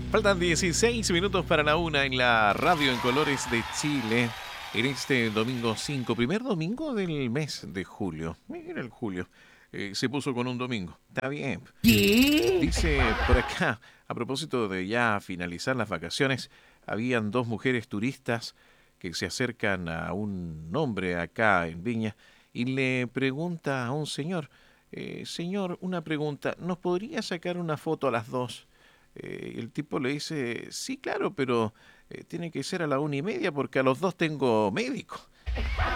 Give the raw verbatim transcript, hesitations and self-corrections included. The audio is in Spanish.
Faltan dieciséis minutos para la una en la radio en colores de Chile. En este domingo cinco, primer domingo del mes de julio. Mira el julio. Eh, se puso con un domingo. Está bien. ¿Qué? Dice por acá, a propósito de ya finalizar las vacaciones, habían dos mujeres turistas que se acercan a un hombre acá en Viña y le pregunta a un señor, eh, señor, una pregunta, ¿nos podría sacar una foto a las dos? Eh, el tipo le dice, sí, claro, pero eh, tiene que ser a la una y media porque a los dos tengo médico.